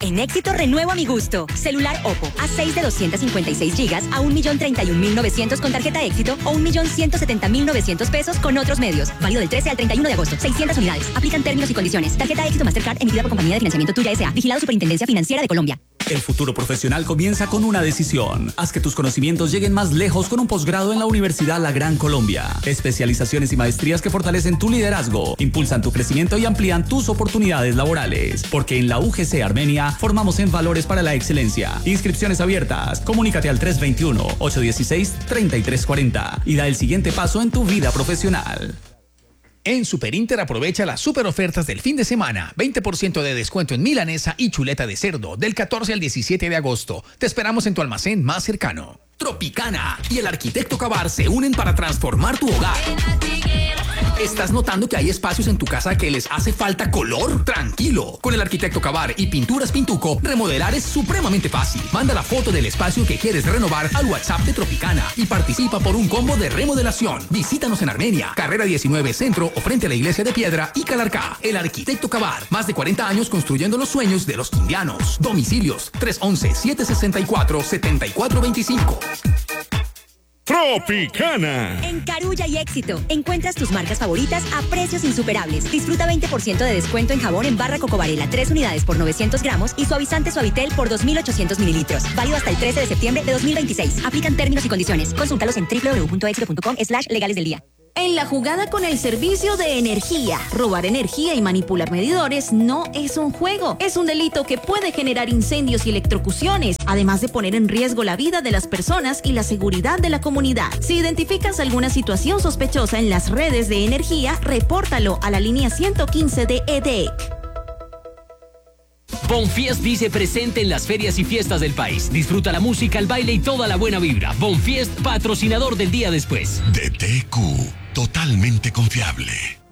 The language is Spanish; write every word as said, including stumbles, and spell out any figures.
En Éxito renuevo a mi gusto. Celular Oppo A seis de doscientos cincuenta y seis gigas a un millón treinta y un mil novecientos con tarjeta Éxito o un millón ciento setenta mil novecientos pesos con otros medios. Válido del trece al treinta y uno de agosto. seiscientas unidades. Aplican términos y condiciones. Tarjeta Éxito Mastercard emitida por Compañía de Financiamiento Tuya S A. Vigilado Superintendencia Financiera de Colombia. El futuro profesional comienza con una decisión. Haz que tus conocimientos lleguen más lejos con un posgrado en la Universidad La Gran Colombia. Especializaciones y maestrías que fortalecen tu liderazgo, impulsan tu crecimiento y amplían tus oportunidades laborales. Porque en la U G C Armenia formamos en valores para la excelencia. Inscripciones abiertas. Comunícate al tres dos uno, ocho uno seis, tres tres cuatro cero y da el siguiente paso en tu vida profesional. En Superinter aprovecha las super ofertas del fin de semana. veinte por ciento de descuento en milanesa y chuleta de cerdo del catorce al diecisiete de agosto. Te esperamos en tu almacén más cercano. Tropicana y el arquitecto Cabar se unen para transformar tu hogar. ¿Estás notando que hay espacios en tu casa que les hace falta color? Tranquilo, con el arquitecto Cabar y Pinturas Pintuco, remodelar es supremamente fácil. Manda la foto del espacio que quieres renovar al WhatsApp de Tropicana y participa por un combo de remodelación. Visítanos en Armenia, Carrera diecinueve Centro o frente a la Iglesia de Piedra y Calarcá. El arquitecto Cabar, más de cuarenta años construyendo los sueños de los indianos. Domicilios tres once, siete sesenta y cuatro, setenta y cuatro veinticinco. Tropicana. En Carulla y Éxito, encuentras tus marcas favoritas a precios insuperables. Disfruta veinte por ciento de descuento en jabón en barra Coco Varela, tres unidades por novecientos gramos y suavizante Suavitel por dos mil ochocientos mililitros. Válido hasta el trece de septiembre de dos mil veintiséis. Aplican términos y condiciones. Consúltalos en w w w punto éxito punto com slash legales del día. En la jugada con el servicio de energía, robar energía y manipular medidores no es un juego. Es un delito que puede generar incendios y electrocuciones, además de poner en riesgo la vida de las personas y la seguridad de la comunidad. Si identificas alguna situación sospechosa en las redes de energía, repórtalo a la línea ciento quince de E D E C. Bonfiest dice presente en las ferias y fiestas del país. Disfruta la música, el baile y toda la buena vibra. Bonfiest, patrocinador del día después. D T Q, totalmente confiable.